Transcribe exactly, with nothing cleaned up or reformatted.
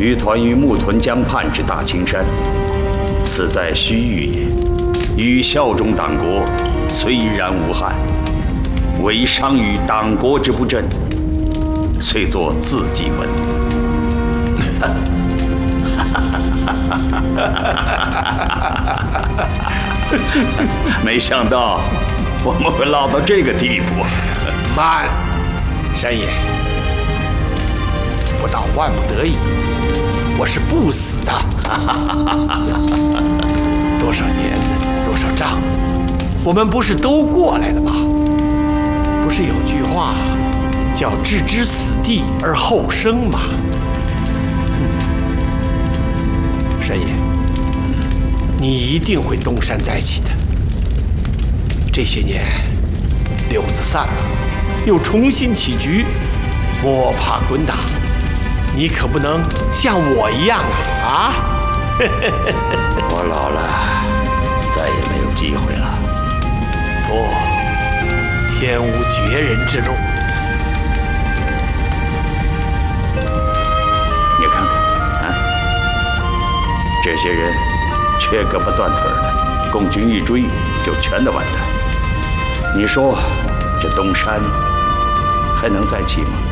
于团于木屯江畔之大青山，死在须臾也。与效忠党国，虽然无憾，唯伤于党国之不振，遂作自己文。没想到我们会落到这个地步。 慢，山爷，不到万不得已，我是不死的。多少年，多少仗，我们不是都过来了吗？不是有句话叫“置之死地而后生”吗？山爷，你一定会东山再起的。这些年，柳子散了，又重新起局，摸爬滚打，你可不能像我一样啊！啊！ 我老了，再也没有机会了。 不，天无绝人之路。 你看看啊，这些人缺胳膊断腿的，共军一追就全都完蛋。你说这东山还能再起吗？